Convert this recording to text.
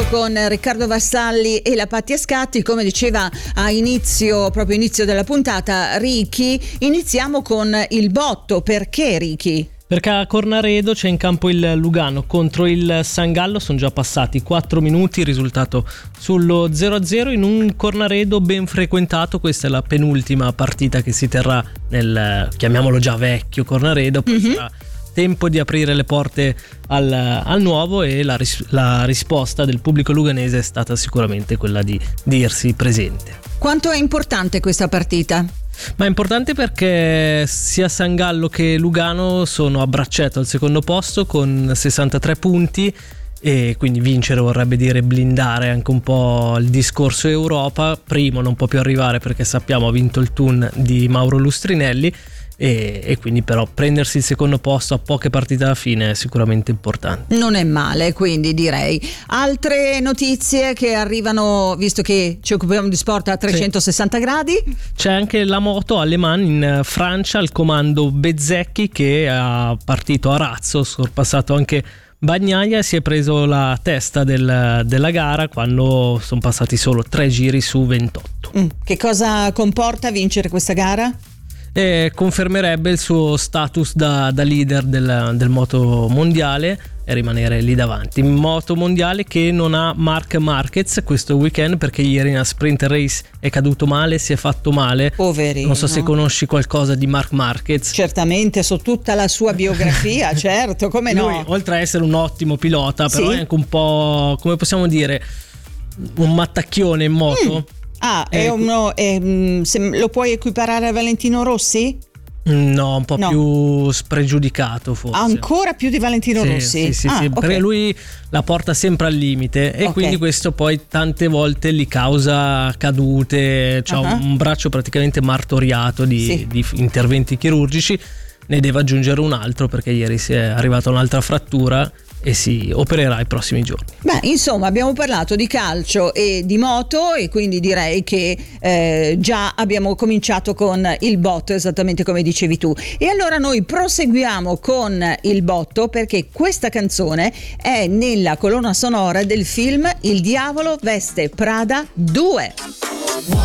con Riccardo Vassalli e la Patti Ascatti. Come diceva proprio inizio della puntata Ricky, iniziamo con il botto. Perché, Ricky? Perché a Cornaredo c'è in campo il Lugano contro il San Gallo. Sono già passati 4 minuti, risultato sullo 0-0 in un Cornaredo ben frequentato. Questa è la penultima partita che si terrà nel, chiamiamolo già vecchio Cornaredo. Poi sarà tempo di aprire le porte al nuovo, e la risposta del pubblico luganese è stata sicuramente quella di dirsi presente. Quanto è importante questa partita? Ma è importante perché sia San Gallo che Lugano sono a braccetto al secondo posto con 63 punti, e quindi vincere vorrebbe dire blindare anche un po' il discorso Europa. Primo non può più arrivare perché sappiamo ha vinto il Thun di Mauro Lustrinelli, e quindi però prendersi il secondo posto a poche partite alla fine è sicuramente importante. Non è male, quindi direi. Altre notizie che arrivano, visto che ci occupiamo di sport a 360 gradi? C'è anche la moto alle mani in Francia, al comando Bezzecchi, che è partito a razzo, sorpassato anche Bagnaia e si è preso la testa della gara quando sono passati solo 3 giri su 28. Che cosa comporta vincere questa gara? Confermerebbe il suo status da leader del moto mondiale e rimanere lì davanti. Moto mondiale che non ha Marc Marquez questo weekend, perché ieri nella sprint race è caduto male, si è fatto male. Poverino. Non so se conosci qualcosa di Marc Marquez. Certamente, so tutta la sua biografia, certo, come no. Lui, oltre a essere un ottimo pilota, però è anche un po', come possiamo dire, un mattacchione in moto. Lo puoi equiparare a Valentino Rossi? No, un po' più spregiudicato forse. Ancora più di Valentino Rossi? Sì, perché lui la porta sempre al limite, e quindi questo poi tante volte gli causa cadute, un braccio praticamente martoriato di interventi chirurgici. Ne deve aggiungere un altro perché ieri si è arrivata un'altra frattura e si opererà i prossimi giorni. Beh, insomma, abbiamo parlato di calcio e di moto, e quindi direi che già abbiamo cominciato con il botto, esattamente come dicevi tu. E allora noi proseguiamo con il botto, perché questa canzone è nella colonna sonora del film Il diavolo veste Prada 2.